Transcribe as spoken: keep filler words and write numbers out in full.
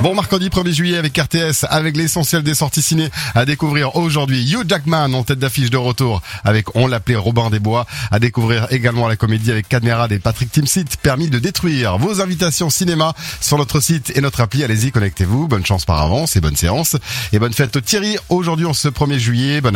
Bon mercredi premier juillet avec R T S, avec l'essentiel des sorties ciné à découvrir aujourd'hui. Hugh Jackman en tête d'affiche de retour avec On l'appelait Robin des Bois. À découvrir également la comédie avec Cadmerade et Patrick Timsit, Permis de détruire. Vos invitations cinéma sur notre site et notre appli. Allez-y, connectez-vous. Bonne chance par avance et bonne séance. Et bonne fête Thierry. Aujourd'hui en ce premier juillet. Bonne